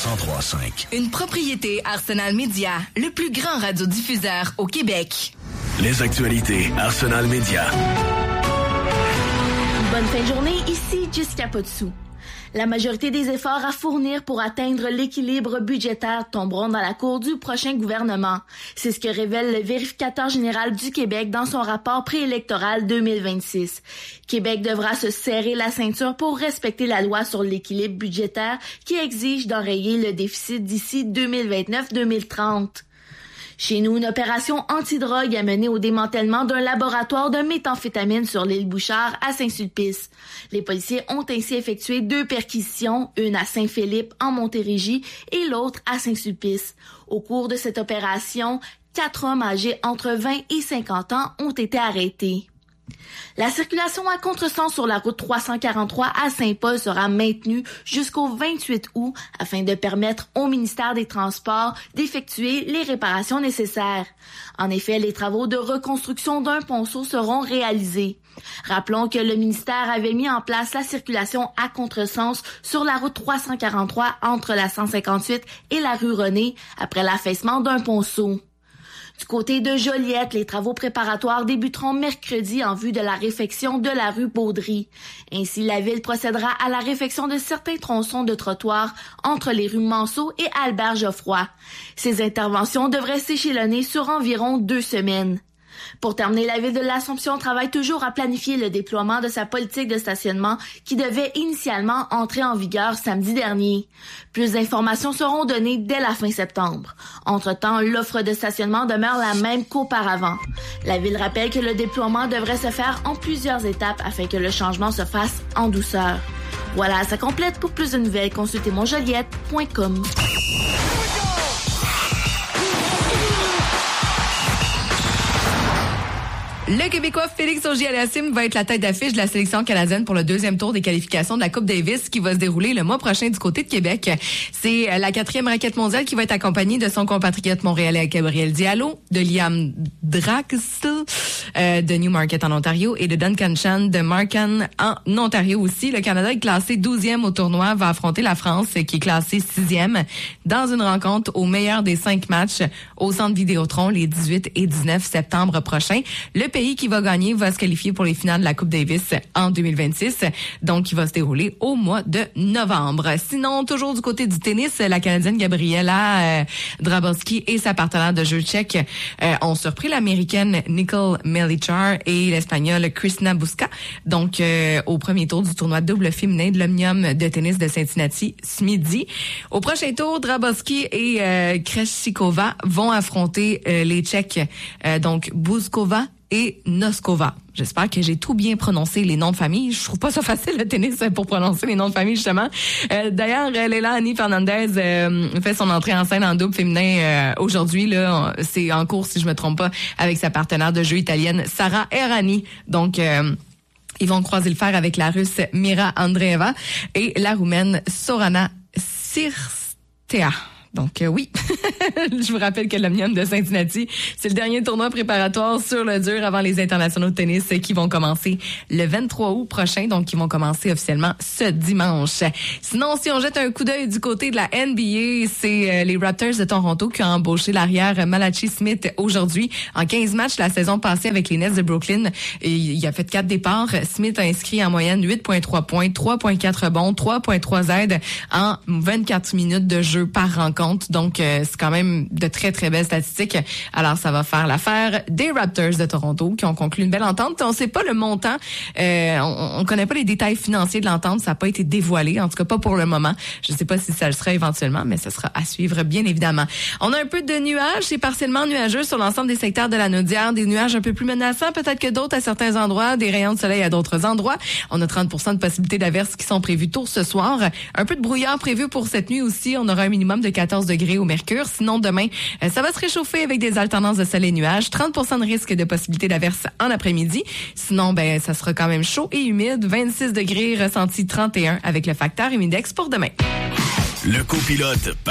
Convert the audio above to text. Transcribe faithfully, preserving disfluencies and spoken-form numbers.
cent trois cinq. Une propriété Arsenal Média, le plus grand radiodiffuseur au Québec. Les actualités Arsenal Média. Bonne fin de journée, ici Jessica Potsou. La majorité des efforts à fournir pour atteindre l'équilibre budgétaire tomberont dans la cour du prochain gouvernement. C'est ce que révèle le vérificateur général du Québec dans son rapport préélectoral deux mille vingt-six. Québec devra se serrer la ceinture pour respecter la loi sur l'équilibre budgétaire qui exige d'enrayer le déficit d'ici deux mille vingt-neuf deux mille trente. Chez nous, une opération antidrogue a mené au démantèlement d'un laboratoire de méthamphétamine sur l'île Bouchard à Saint-Sulpice. Les policiers ont ainsi effectué deux perquisitions, une à Saint-Philippe en Montérégie et l'autre à Saint-Sulpice. Au cours de cette opération, quatre hommes âgés entre vingt et cinquante ans ont été arrêtés. La circulation à contresens sur la route trois cent quarante-trois à Saint-Paul sera maintenue jusqu'au vingt-huit août afin de permettre au ministère des Transports d'effectuer les réparations nécessaires. En effet, les travaux de reconstruction d'un ponceau seront réalisés. Rappelons que le ministère avait mis en place la circulation à contresens sur la route trois cent quarante-trois entre la cent cinquante-huit et la rue René après l'affaissement d'un ponceau. Du côté de Joliette, les travaux préparatoires débuteront mercredi en vue de la réfection de la rue Baudry. Ainsi, la ville procédera à la réfection de certains tronçons de trottoirs entre les rues Manceau et Albert Geoffroy. Ces interventions devraient s'échelonner sur environ deux semaines. Pour terminer, la ville de l'Assomption travaille toujours à planifier le déploiement de sa politique de stationnement qui devait initialement entrer en vigueur samedi dernier. Plus d'informations seront données dès la fin septembre. Entre-temps, l'offre de stationnement demeure la même qu'auparavant. La ville rappelle que le déploiement devrait se faire en plusieurs étapes afin que le changement se fasse en douceur. Voilà, ça complète. Pour plus de nouvelles, consultez mon joliette point com. Le Québécois Félix Auger-Aliassime va être la tête d'affiche de la sélection canadienne pour le deuxième tour des qualifications de la Coupe Davis qui va se dérouler le mois prochain du côté de Québec. C'est la quatrième raquette mondiale qui va être accompagnée de son compatriote montréalais Gabriel Diallo, de Liam Draxl euh, de Newmarket en Ontario et de Duncan Chan de Markham en Ontario aussi. Le Canada est classé douzième au tournoi, va affronter la France qui est classée sixième dans une rencontre au meilleur des cinq matchs au Centre Vidéotron les dix-huit et dix-neuf septembre prochains. Le pays qui va gagner va se qualifier pour les finales de la Coupe Davis en deux mille vingt-six, donc qui va se dérouler au mois de novembre. Sinon, toujours du côté du tennis, la Canadienne Gabriela euh, Drabowski et sa partenaire de jeu tchèque euh, ont surpris l'Américaine Nicole Melichar et l'Espagnole Cristina Busca, donc euh, au premier tour du tournoi double féminin de l'Omnium de tennis de Cincinnati ce midi. Au prochain tour, Drabowski et euh, Krejcikova vont affronter euh, les Tchèques, euh, donc Buzkova et Noskova. J'espère que j'ai tout bien prononcé les noms de famille. Je trouve pas ça facile le tennis pour prononcer les noms de famille justement. Euh, d'ailleurs, Leilani Fernandez euh, fait son entrée en scène en double féminin euh, aujourd'hui. Là, c'est en cours si je me trompe pas avec sa partenaire de jeu italienne Sara Errani. Donc euh, ils vont croiser le fer avec la Russe Mira Andreeva et la Roumaine Sorana Cirstea. Donc euh, oui, je vous rappelle que l'Omnium de Cincinnati, c'est le dernier tournoi préparatoire sur le dur avant les internationaux de tennis qui vont commencer le vingt-trois août prochain, donc qui vont commencer officiellement ce dimanche. Sinon, si on jette un coup d'œil du côté de la N B A, c'est euh, les Raptors de Toronto qui ont embauché l'arrière Malachi Smith aujourd'hui. En quinze matchs la saison passée avec les Nets de Brooklyn, et il a fait quatre départs. Smith a inscrit en moyenne huit virgule trois points, trois virgule quatre rebonds, trois virgule trois aides en vingt-quatre minutes de jeu par rencontre. Donc, euh, c'est quand même de très, très belles statistiques. Alors, ça va faire l'affaire des Raptors de Toronto qui ont conclu une belle entente. On ne sait pas le montant. Euh, on ne connaît pas les détails financiers de l'entente. Ça n'a pas été dévoilé, en tout cas pas pour le moment. Je ne sais pas si ça le sera éventuellement, mais ça sera à suivre, bien évidemment. On a un peu de nuages. C'est partiellement nuageux sur l'ensemble des secteurs de la Naudière. Des nuages un peu plus menaçants, peut-être que d'autres à certains endroits. Des rayons de soleil à d'autres endroits. On a trente pour cent de possibilités d'averses qui sont prévues tôt ce soir. Un peu de brouillard prévu pour cette nuit aussi. On aura un minimum de quatorze degrés au mercure. Sinon, demain, ça va se réchauffer avec des alternances de soleil et nuages. trente pour cent de risque de possibilité d'averse en après-midi. Sinon, ben, ça sera quand même chaud et humide. vingt-six degrés, ressenti trente et un avec le facteur humidex pour demain. Le copilote